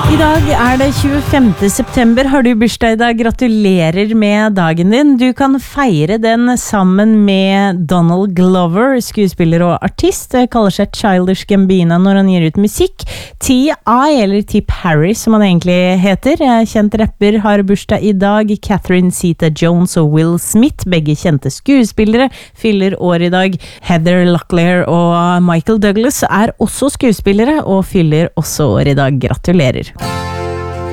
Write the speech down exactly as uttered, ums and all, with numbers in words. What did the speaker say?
I dag er det tjuefemte september. Har du bursdag i dag? Gratulerer med dagen din. Du kan feire den sammen med Donald Glover, skuespiller og artist. Det kaller seg Childish Gambino når han gir ut musikk. T I, eller Tip Harry som han egentlig heter. Kjent rapper har bursdag i dag. Catherine Zeta-Jones og Will Smith, begge kjente skuespillere, fyller år i dag. Heather Locklear og Michael Douglas er også skuespillere og fyller også år i dag. Gratulerer.